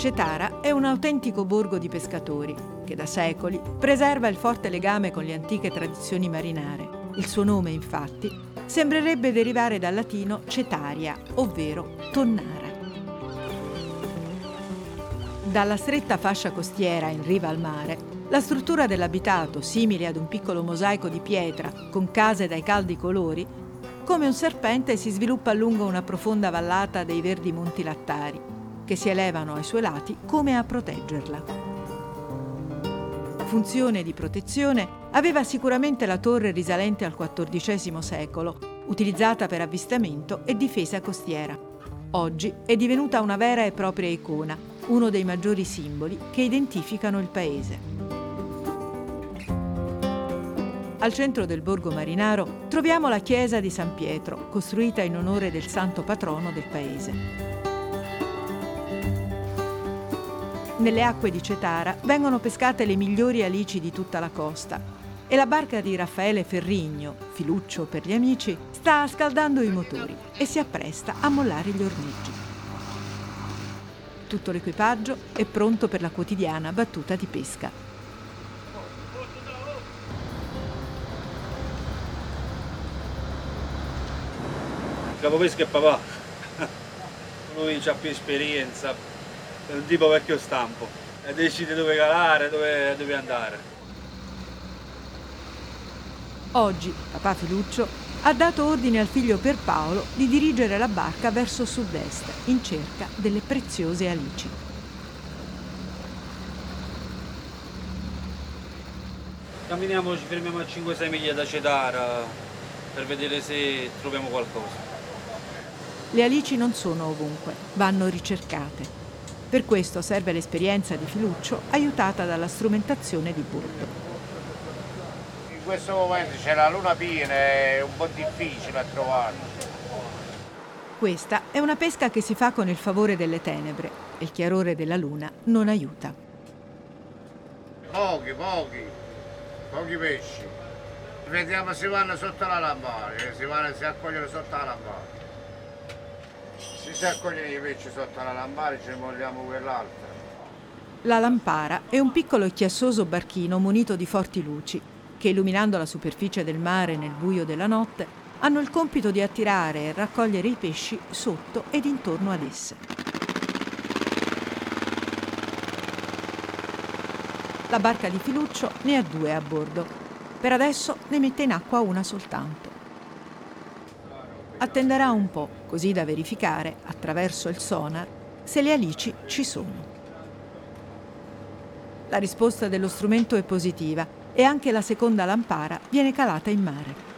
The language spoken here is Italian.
Cetara è un autentico borgo di pescatori che da secoli preserva il forte legame con le antiche tradizioni marinare. Il suo nome, infatti, sembrerebbe derivare dal latino cetaria, ovvero tonnara. Dalla stretta fascia costiera in riva al mare, la struttura dell'abitato, simile ad un piccolo mosaico di pietra con case dai caldi colori, come un serpente si sviluppa lungo una profonda vallata dei verdi monti lattari, che si elevano ai suoi lati come a proteggerla. Funzione di protezione aveva sicuramente la torre risalente al XIV secolo, utilizzata per avvistamento e difesa costiera. Oggi è divenuta una vera e propria icona, uno dei maggiori simboli che identificano il paese. Al centro del borgo marinaro troviamo la chiesa di San Pietro, costruita in onore del santo patrono del paese. Nelle acque di Cetara vengono pescate le migliori alici di tutta la costa e la barca di Raffaele Ferrigno, Filuccio per gli amici, sta scaldando i motori e si appresta a mollare gli ormeggi. Tutto l'equipaggio è pronto per la quotidiana battuta di pesca. Il capopesca è papà, lui ha più esperienza. È un tipo vecchio stampo e decide dove calare, dove andare. Oggi papà Filuccio ha dato ordine al figlio Pierpaolo di dirigere la barca verso sud-est in cerca delle preziose alici. Camminiamo, ci fermiamo a 5-6 miglia da Cetara per vedere se troviamo qualcosa. Le alici non sono ovunque, vanno ricercate. Per questo serve l'esperienza di Filuccio, aiutata dalla strumentazione di bordo. In questo momento c'è la luna piena, è un po' difficile a trovare. Questa è una pesca che si fa con il favore delle tenebre e il chiarore della luna non aiuta. Pochi pesci. Vediamo se vanno sotto la lampara, si accogliono sotto la lampara. Se si accogliono i pesci sotto la lampara ce ne vogliamo quell'altra. La lampara è un piccolo e chiassoso barchino munito di forti luci che, illuminando la superficie del mare nel buio della notte, hanno il compito di attirare e raccogliere i pesci sotto ed intorno ad esse. La barca di Filuccio ne ha 2 a bordo. Per adesso ne mette in acqua una soltanto. Attenderà un po', così da verificare, attraverso il sonar, se le alici ci sono. La risposta dello strumento è positiva e anche la seconda lampara viene calata in mare.